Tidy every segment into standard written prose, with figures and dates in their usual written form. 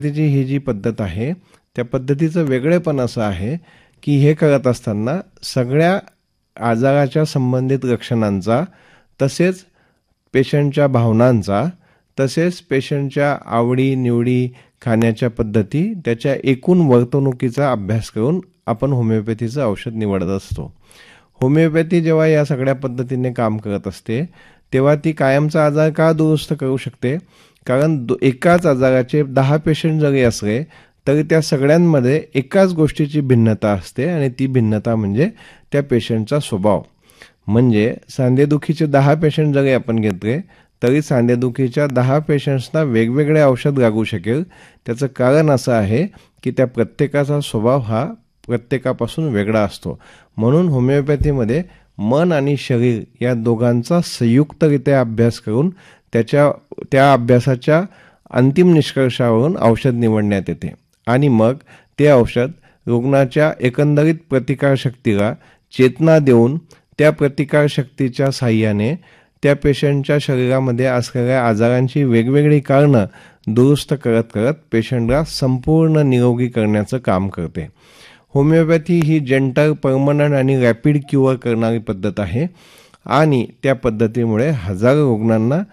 त्याची ही जी पद्धत आहे, त्या पद्धतीचं वेगळेपण असं आहे, की हे करत असताना सगळ्या आजाराच्या संबंधित लक्षणांचा, तसेच पेशंटच्या भावनांचा, तसेच पेशंटच्या आवडी-निवडी, खाण्याच्या पद्धती, त्याच्या एकूण वर्तणुकीचा अभ्यास करून आपण होमिओपॅथीचं औषध निवडत असतो. होमिओपॅथी जेव्हा या सगळ्या पद्धतीने काम करत असते, तेव्हा ती कायमचा आजार का दुरुस्त करू शकते? कारण एकाच आजाराचे 10 पेशंट जरी असले तरी त्या सगळ्यांमध्ये एकाच गोष्टीची भिन्नता असते आणि ती भिन्नता म्हणजे त्या पेशंटचा स्वभाव. म्हणजे सांधेदुखीचे 10 पेशंट जरी आपण घेतले तरी सांधेदुखीच्या 10 पेशंट्सना वेगवेगळे औषध लागू शकेल. त्याचं कारण असं आहे की त्या प्रत्येकाचा स्वभाव हा प्रत्येकापासून वेगळा असतो. म्हणून होमिओपॅथीमध्ये मन आणि शरीर या दोघांचा संयुक्तरित्या अभ्यास करून त्या अभ्यासाच्या अंतिम निष्कर्षावरून औषध निवडण्यात येते आणि मग ते औषध रुग्णाच्या एकंदरीत प्रतिकारशक्तीला चेतना देऊन त्या प्रतिकारशक्तीच्या साहाय्याने त्या पेशंटच्या शरीरामध्ये असलेल्या आजारांची वेगवेगळी कारणं दुरुस्त करत करत पेशंटला संपूर्ण निरोगी करण्याचं काम करते. होमिओपॅथी ही जेंटल, परमनंट आणि रॅपिड क्युअर करणारी पद्धत आहे आणि त्या पद्धतीमुळे हजारो रुग्णांना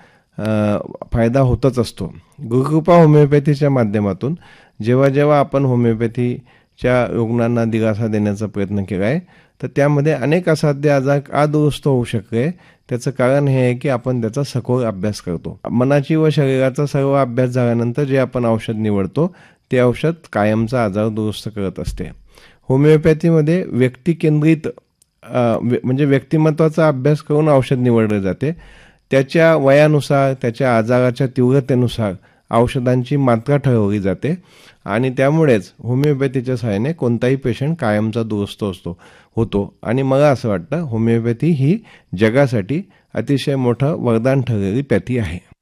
फायदा होतच असतो. गुरुकृपा होमिओपॅथीच्या माध्यमातून जेव्हा जेव्हा आपण होमिओपॅथीच्या रुग्णांना दिलासा देण्याचा प्रयत्न केला आहे, तर त्यामध्ये अनेक असाध्य आजार का दुरुस्त होऊ शकले, त्याचं कारण हे आहे की आपण त्याचा सखोल अभ्यास करतो. मनाची व शरीराचा सर्व अभ्यास झाल्यानंतर जे आपण औषध निवडतो ते औषध कायमचा आजार दुरुस्त करत असते. होमिओपॅथीमध्ये व्यक्तिकेंद्रित म्हणजे व्यक्तिमत्वाचा अभ्यास करून औषध निवडले जाते. त्याच्या वयानुसार, त्याच्या आजाराच्या तीव्रतेनुसार औषधांची मात्रा ठरवली जाते आणि त्यामुळेच होमिओपॅथीच्या सहाय्याने कोणताही पेशंट कायमचा दुरुस्त होतो आणि मला असं वाटतं होमिओपॅथी ही जगासाठी अतिशय मोठं वरदान ठरलेली पॅथी आहे.